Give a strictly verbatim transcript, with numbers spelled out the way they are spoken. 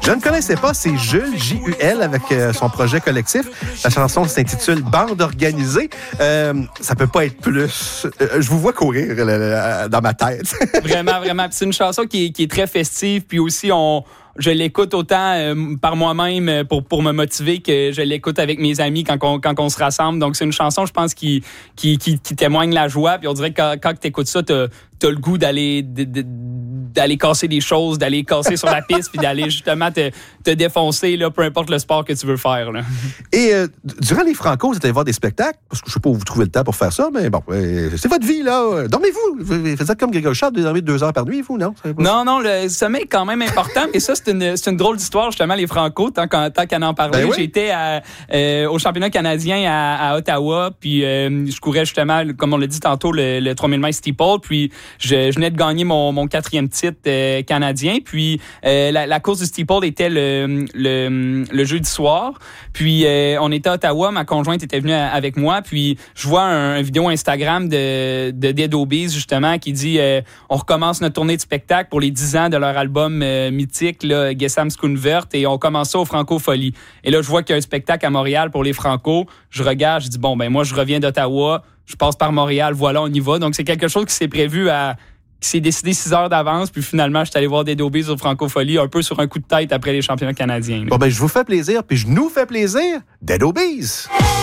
Je ne connaissais pas, c'est Jules, J U L, avec euh, son projet collectif. La chanson s'intitule « Bande organisée euh, ». Ça peut pas être plus... Euh, je vous vois courir là, là, dans ma tête. Vraiment, vraiment. Puis c'est une chanson qui est, qui est très festive, puis aussi on... Je l'écoute autant euh, par moi-même pour, pour me motiver que je l'écoute avec mes amis quand on, quand on se rassemble. Donc, c'est une chanson, je pense, qui, qui, qui, qui témoigne la joie. Puis on dirait que quand, quand tu écoutes ça, tu as le goût d'aller, de, de, d'aller casser des choses, d'aller casser sur la piste, puis d'aller justement te, te défoncer, là, peu importe le sport que tu veux faire. Là. Et euh, durant les Franco, vous êtes allé voir des spectacles? Parce que je sais pas où vous trouvez le temps pour faire ça, mais bon, euh, c'est votre vie, là. Dormez-vous. Vous êtes comme Grégory Charles, vous dormez deux heures par nuit, vous, non? Non, non, le sommeil est quand même important. Et ça, c'est une, c'est une drôle d'histoire, justement, les Franco, tant qu'en, tant qu'en en parlait. Ben oui. J'étais à, euh, au championnat canadien à, à Ottawa, puis euh, je courais justement, comme on l'a dit tantôt, le, le trois mille mètres steeple, puis je, je venais de gagner mon, mon quatrième titre euh, canadien, puis euh, la, la course du steeple était le, le, le jeudi soir, puis euh, on était à Ottawa, ma conjointe était venue avec moi, puis je vois un, un vidéo Instagram de, de Dead Obies, justement, qui dit euh, on recommence notre tournée de spectacle pour les dix ans de leur album euh, mythique, là, Gesam Schoonvert, et on commence ça au Franco-Folie. Et là, je vois qu'il y a un spectacle à Montréal pour les Franco. Je regarde, je dis, bon, ben moi, je reviens d'Ottawa, je passe par Montréal, voilà, on y va. Donc, c'est quelque chose qui s'est prévu à... qui s'est décidé six heures d'avance, puis finalement, je suis allé voir Dead Obies au Franco-Folie, un peu sur un coup de tête après les championnats canadiens. Là. Bon, ben, je vous fais plaisir, puis je nous fais plaisir. Dead Obies!